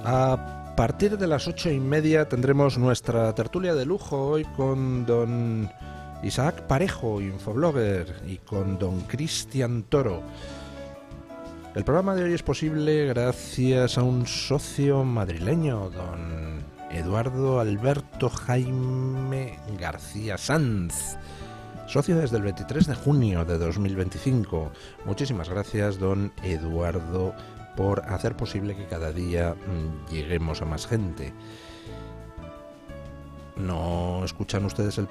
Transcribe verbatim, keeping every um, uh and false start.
A partir de las ocho y media tendremos nuestra tertulia de lujo hoy con don Isaac Parejo, infoblogger, y con don Cristian Toro. El programa de hoy es posible gracias a un socio madrileño, don Eduardo Alberto Jaime García Sanz, socio desde el veintitrés de junio de dos mil veinticinco. Muchísimas gracias, don Eduardo, por hacer posible que cada día mmm, lleguemos a más gente. ¿No escuchan ustedes el